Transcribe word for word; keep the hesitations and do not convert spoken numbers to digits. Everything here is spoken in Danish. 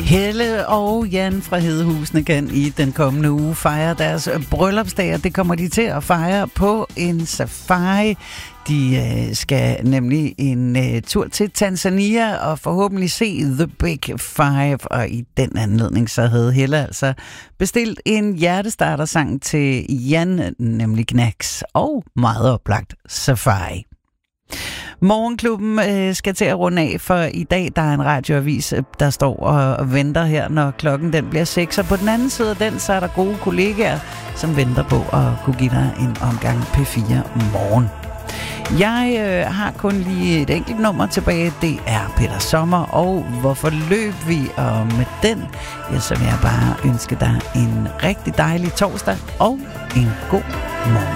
Helle og Jan fra Hedehusene kan i den kommende uge fejre deres bryllupsdag, og det kommer de til at fejre på en safari. De øh, skal nemlig en øh, tur til Tanzania og forhåbentlig se The Big Five, og i den anledning så havde Helle altså bestilt en hjertestartersang til Jan, nemlig Knacks, og meget oplagt Safari. Morgenklubben øh, skal til at runde af, for i dag der er en radioavis, der står og, og venter her, når klokken den bliver seks. Og på den anden side af den, så er der gode kollegaer, som venter på at kunne give dig en omgang P fire morgen. Jeg øh, har kun lige et enkelt nummer tilbage. Det er Peter Sommer, og Hvorfor løb vi? Og med den, ja, så vil jeg bare ønske dig en rigtig dejlig torsdag og en god morgen.